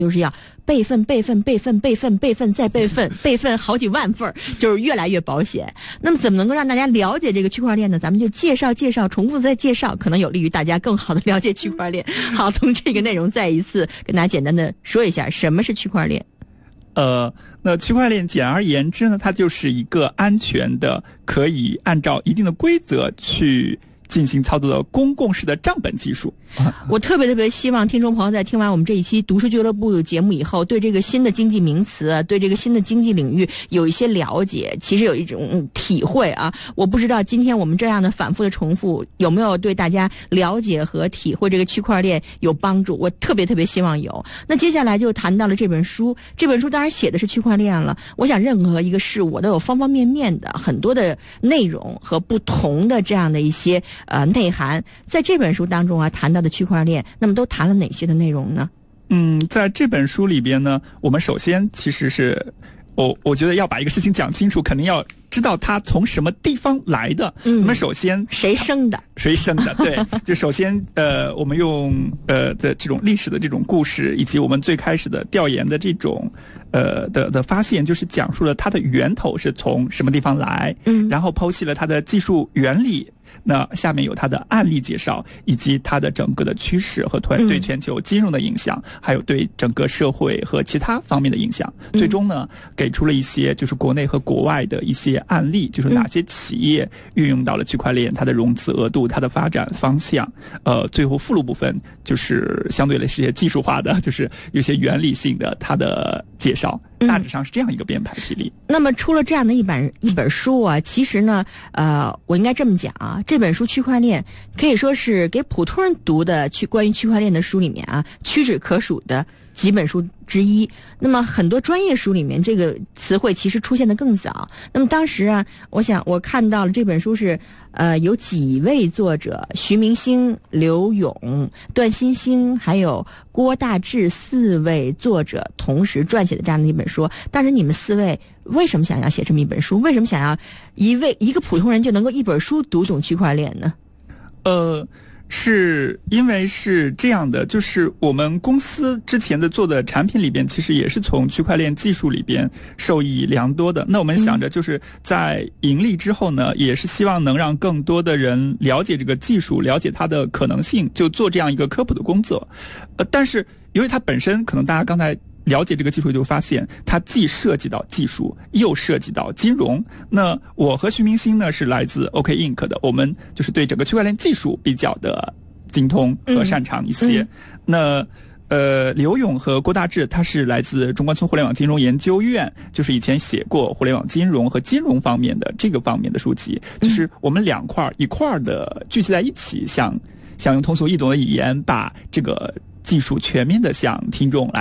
就是要备份再备份好几万份，就是越来越保险。那么怎么能够让大家了解这个区块链呢？咱们就介绍，重复再介绍，可能有利于大家更好的了解区块链。好，从这个内容再一次跟大家简单的说一下什么是区块链。 那区块链简而言之呢，它就是一个安全的，可以按照一定的规则去进行操作的公共式的账本技术。 我特别希望听众朋友在听完我们这一期读书俱乐部节目以后，对这个新的经济名词，对这个新的经济领域有一些了解，其实有一种体会啊。我不知道今天我们这样的反复的重复有没有对大家了解和体会这个区块链有帮助，我特别希望有。那接下来就谈到了这本书当然写的是区块链了。我想任何一个事物都有方方面面的很多的内容和不同的这样的一些内涵。在这本书当中啊，谈到的区块链，那么都谈了哪些的内容呢？ 在这本书里边呢，我们首先其实是我觉得要把一个事情讲清楚，肯定要知道它从什么地方来的。那么首先谁生的， 对，就首先我们用的这种历史的这种故事，以及我们最开始的调研的这种的发现，就是讲述了它的源头是从什么地方来，然后剖析了它的技术原理。那下面有它的案例介绍，以及它的整个的趋势和对全球金融的影响，还有对整个社会和其他方面的影响。最终呢，给出了一些就是国内和国外的一些案例，就是哪些企业运用到了区块链，它的融资额度，它的发展方向。最后附录部分就是相对来说一些技术化的，就是有些原理性的它的介绍。大致上是这样一个编排体例。 那么出了这样的一本书啊，其实呢，我应该这么讲啊，这本书区块链可以说是给普通人读的关于区块链的书里面啊，屈指可数的几本书之一。那么很多专业书里面这个词汇其实出现的更早。那么当时啊，我看到了这本书是有几位作者，徐明星、刘勇、段欣欣还有郭大志4位作者同时撰写的这样的一本书。但是你们4位为什么想要写这么一本书？为什么想要一个普通人就能够一本书读懂区块链呢？ 是因为是这样的，就是我们公司之前的做的产品里边，其实也是从区块链技术里边受益良多的。那我们想着就是在盈利之后呢，也是希望能让更多的人了解这个技术，了解它的可能性，就做这样一个科普的工作。但是因为它本身可能大家刚才了解这个技术就发现它既涉及到技术又涉及到金融。那我和徐明星呢是来自 OK Inc 的，我们就是对整个区块链技术比较的精通和擅长一些。那刘勇和郭大志他是来自中关村互联网金融研究院，就是以前写过互联网金融和金融方面的这个方面的书籍。就是我们一块的聚集在一起，想用通俗易懂的语言把这个技术全面的向听众来